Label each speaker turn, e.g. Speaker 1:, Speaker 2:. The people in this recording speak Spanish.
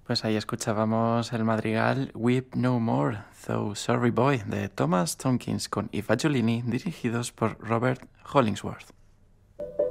Speaker 1: Pues ahí escuchábamos el madrigal Weep No More, Though Sorry Boy de Thomas Tompkins con Eva Giulini, dirigidos por Robert Hollingsworth.